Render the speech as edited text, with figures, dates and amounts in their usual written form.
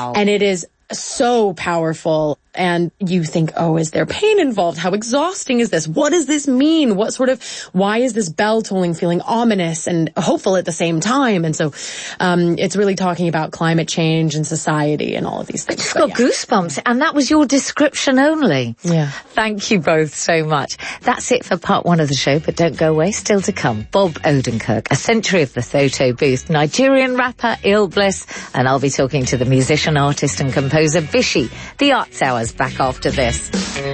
Wow. And it is so powerful. And you think, oh, is there pain involved? How exhausting is this? What does this mean? Why is this bell tolling feeling ominous and hopeful at the same time? And so, it's really talking about climate change and society and all of these things. I just got goosebumps, and that was your description only. Yeah. Thank you both so much. That's it for part one of the show, but don't go away, still to come. Bob Odenkirk, A Century of the Thoto Booth, Nigerian rapper Ill Bliss, and I'll be talking to the musician, artist and composer Bishi. The Arts Hour's back after this.